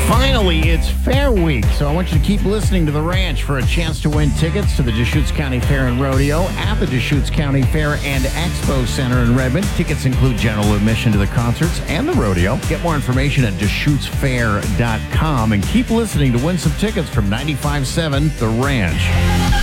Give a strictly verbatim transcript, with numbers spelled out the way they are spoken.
Finally, it's Fair Week, so I want you to keep listening to The Ranch for a chance to win tickets to the Deschutes County Fair and Rodeo at the Deschutes County Fair and Expo Center in Redmond. Tickets include general admission to the concerts and the rodeo. Get more information at Deschutes Fair dot com and keep listening to win some tickets from ninety-five point seven The Ranch.